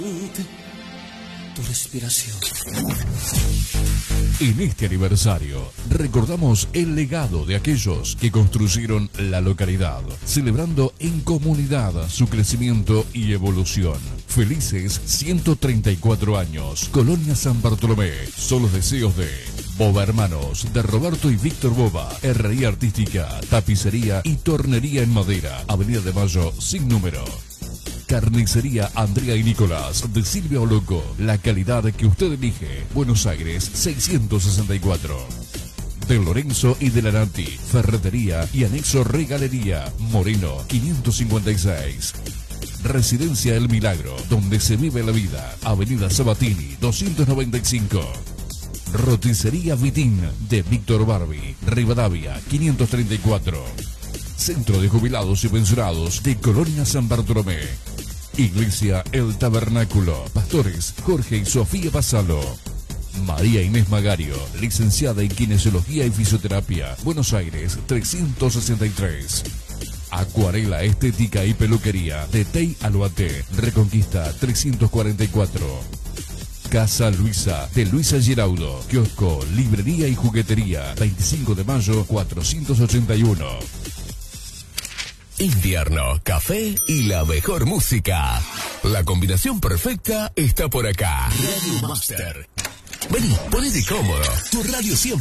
Tu respiración. En este aniversario, recordamos el legado de aquellos que construyeron la localidad, celebrando en comunidad su crecimiento y evolución. Felices 134 años, Colonia San Bartolomé. Son los deseos de Boba Hermanos, de Roberto y Víctor Boba. Herrería artística, tapicería y tornería en madera. Avenida de Mayo, sin número. Carnicería Andrea y Nicolás, de Silvia Oloco. La calidad que usted elige. Buenos Aires 664. De Lorenzo y de Lanati. Ferretería y anexo regalería. Moreno 556. Residencia El Milagro, donde se vive la vida. Avenida Sabatini 295. Roticería Vitín, de Víctor Barbie. Rivadavia 534. Centro de Jubilados y Pensionados de Colonia San Bartolomé. Iglesia El Tabernáculo. Pastores Jorge y Sofía Basalo. María Inés Magario, licenciada en Kinesiología y Fisioterapia. Buenos Aires 363. Acuarela Estética y Peluquería de Tey Aluate. Reconquista 344. Casa Luisa, de Luisa Giraudo. Kiosco, librería y juguetería. 25 de mayo 481. Invierno, café y la mejor música. La combinación perfecta está por acá. Radio Master. Vení, ponete cómodo. Tu radio siempre.